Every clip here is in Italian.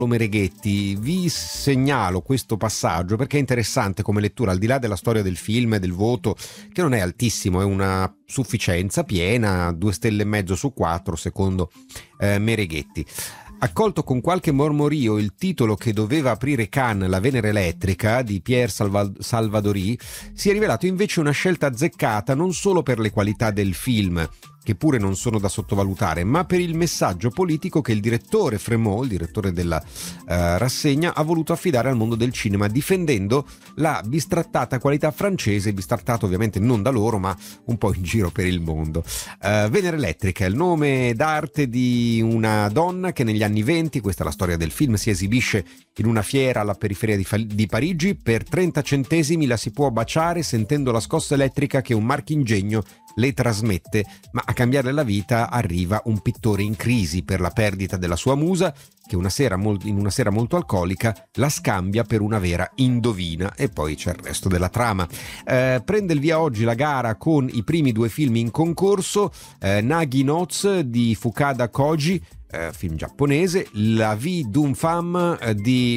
Mereghetti. Vi segnalo questo passaggio perché è interessante come lettura, al di là della storia del film e del voto, che non è altissimo, è una sufficienza piena, 2 stelle e mezzo su 4 secondo Mereghetti. Accolto con qualche mormorio il titolo che doveva aprire Cannes, La Venere Elettrica di Pierre Salvadori, si è rivelato invece una scelta azzeccata non solo per le qualità del film, che pure non sono da sottovalutare, ma per il messaggio politico che il direttore Frémaux, il direttore della rassegna, ha voluto affidare al mondo del cinema, difendendo la bistrattata qualità francese, bistrattata ovviamente non da loro, ma un po' in giro per il mondo. Venere Elettrica è il nome d'arte di una donna che negli anni 20, questa è la storia del film, si esibisce in una fiera alla periferia di Parigi. Per 30 centesimi la si può baciare sentendo la scossa elettrica che un marchingegno le trasmette, ma a cambiare la vita arriva un pittore in crisi per la perdita della sua musa, che in una sera molto alcolica la scambia per una vera indovina, e poi c'è il resto della trama. Prende il via oggi la gara con i primi 2 film in concorso, Nagi Notes di Fukada Koji, film giapponese, La vie d'une femme di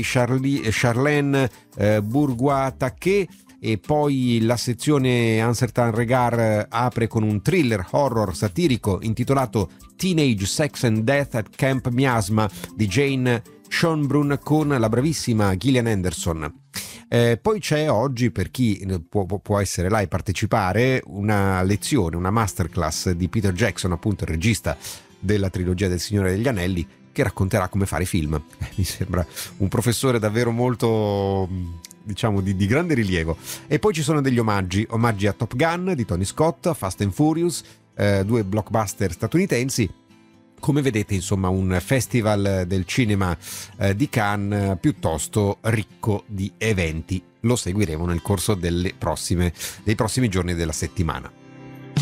Charlène Bourgois-Taquet, e poi la sezione Un certain regard apre con un thriller horror satirico intitolato Teenage Sex and Death at Camp Miasma di Jane Schönbrunn con la bravissima Gillian Anderson. Poi c'è oggi, per chi può essere là e partecipare, una lezione, una masterclass di Peter Jackson, appunto il regista della trilogia del Signore degli Anelli, che racconterà come fare film. Mi sembra un professore davvero molto, diciamo, di grande rilievo. E poi ci sono degli omaggi a Top Gun di Tony Scott, a Fast and Furious, 2 blockbuster statunitensi. Come vedete, insomma, un festival del cinema di Cannes piuttosto ricco di eventi. Lo seguiremo nel corso dei prossimi giorni della settimana.